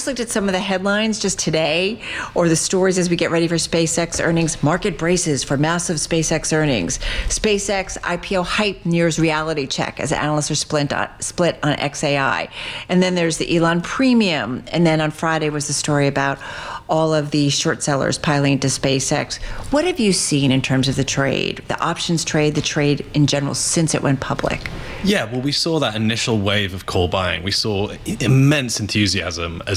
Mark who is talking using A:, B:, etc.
A: just looked at some of the headlines just today, or the stories as we get ready for SpaceX earnings. Market braces for massive SpaceX earnings. SpaceX IPO hype nears reality check as analysts are split on XAI. And then there's the Elon premium. And then on Friday was the story about all of the short sellers piling into SpaceX. What have you seen in terms of the trade, the options trade, the trade in general since it went public?
B: Yeah, well, we saw that initial wave of call buying. We saw immense enthusiasm as